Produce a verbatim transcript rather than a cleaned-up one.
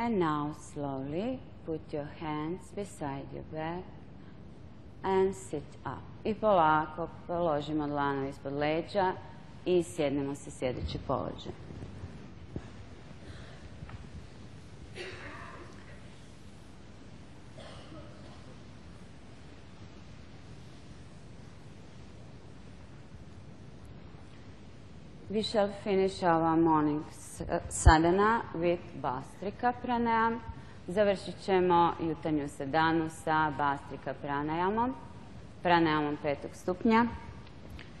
And now slowly put your hands beside your back and sit up. I polako položimo dlanovi ispod leđa i sjednemo se sjedeći položaj. We shall finish our morning sadhana with Bhastrika pranayam. Završit ćemo jutarnju sadhanu sa Bhastrika pranayamom, pranayamom petog stupnja.